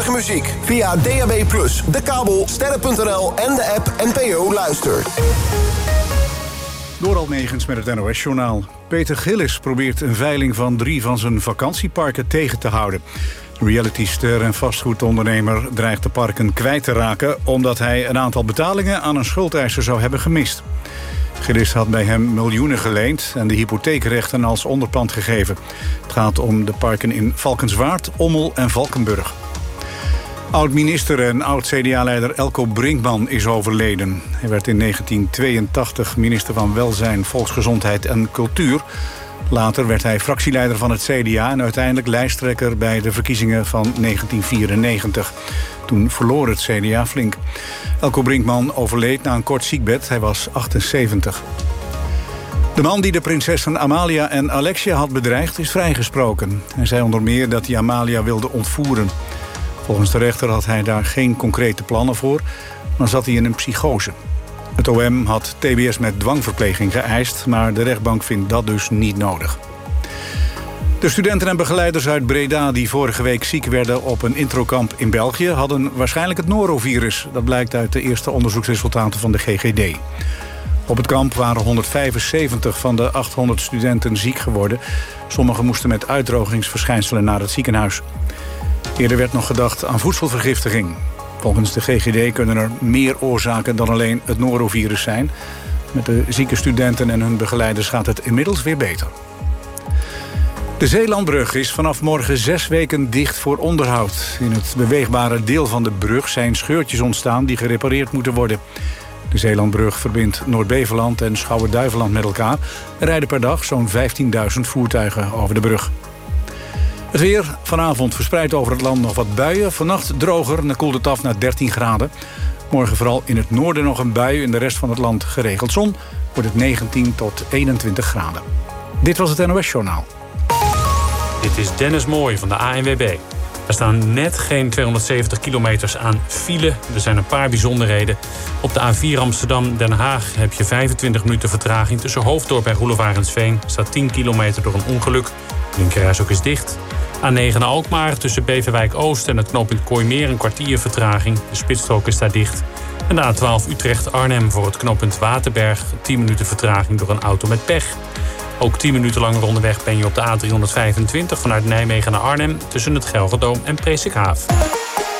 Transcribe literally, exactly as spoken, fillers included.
Goedemorgen muziek via D A B plus, de kabel, sterren punt n l en de app N P O Luister. Door Almegens met het N O S-journaal. Peter Gillis probeert een veiling van drie van zijn vakantieparken tegen te houden. De realityster en vastgoedondernemer dreigt de parken kwijt te raken omdat hij een aantal betalingen aan een schuldeiser zou hebben gemist. Gillis had bij hem miljoenen geleend en de hypotheekrechten als onderpand gegeven. Het gaat om de parken in Valkenswaard, Ommel en Valkenburg. Oud-minister en oud-C D A-leider Elko Brinkman is overleden. Hij werd in negentien tweeëntachtig minister van Welzijn, Volksgezondheid en Cultuur. Later werd hij fractieleider van het C D A en uiteindelijk lijsttrekker bij de verkiezingen van negentien vierennegentig. Toen verloor het C D A flink. Elko Brinkman overleed na een kort ziekbed. Hij was achtenzeventig. De man die de prinsessen Amalia en Alexia had bedreigd is vrijgesproken. Hij zei onder meer dat hij Amalia wilde ontvoeren. Volgens de rechter had hij daar geen concrete plannen voor, maar zat hij in een psychose. Het O M had T B S met dwangverpleging geëist, maar de rechtbank vindt dat dus niet nodig. De studenten en begeleiders uit Breda die vorige week ziek werden op een introkamp in België hadden waarschijnlijk het norovirus. Dat blijkt uit de eerste onderzoeksresultaten van de G G D. Op het kamp waren honderdvijfenzeventig van de achthonderd studenten ziek geworden. Sommigen moesten met uitdrogingsverschijnselen naar het ziekenhuis. Eerder werd nog gedacht aan voedselvergiftiging. Volgens de G G D kunnen er meer oorzaken dan alleen het norovirus zijn. Met de zieke studenten en hun begeleiders gaat het inmiddels weer beter. De Zeelandbrug is vanaf morgen zes weken dicht voor onderhoud. In het beweegbare deel van de brug zijn scheurtjes ontstaan die gerepareerd moeten worden. De Zeelandbrug verbindt Noord-Beveland en Schouwen-Duiveland met elkaar. Er rijden per dag zo'n vijftienduizend voertuigen over de brug. Het weer, vanavond verspreid over het land nog wat buien. Vannacht droger en dan koelt het af naar dertien graden. Morgen vooral in het noorden nog een bui. In de rest van het land geregeld zon. Wordt het negentien tot eenentwintig graden. Dit was het N O S-journaal. Dit is Dennis Mooij van de A N W B. Er staan net geen tweehonderdzeventig kilometers aan file. Er zijn een paar bijzonderheden. Op de A vier Amsterdam-Den Haag heb je vijfentwintig minuten vertraging. Tussen Hoofddorp en Roelevarensveen staat tien kilometer door een ongeluk. De linkerreis ook is dicht. A negen naar Alkmaar tussen Beverwijk Oost en het knooppunt Kooimeer een kwartier vertraging. De spitsstrook is daar dicht. En de A twaalf Utrecht-Arnhem voor het knooppunt Waterberg. tien minuten vertraging door een auto met pech. Ook tien minuten langer onderweg ben je op de A driehonderdvijfentwintig vanuit Nijmegen naar Arnhem tussen het Gelderdoom en Presikhaaf.